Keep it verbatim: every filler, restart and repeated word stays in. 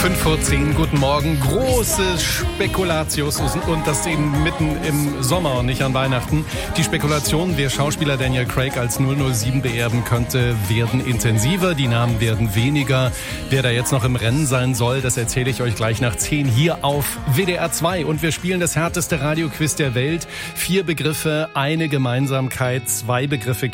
fünf vor zehn, guten Morgen. Große Spekulatius und das eben mitten im Sommer und nicht an Weihnachten. Die Spekulationen, wer Schauspieler Daniel Craig als null null sieben beerben könnte, werden intensiver. Die Namen werden weniger. Wer da jetzt noch im Rennen sein soll, das erzähle ich euch gleich nach zehn hier auf W D R zwei. Und wir spielen das härteste Radioquiz der Welt. Vier Begriffe, eine Gemeinsamkeit, zwei Begriffe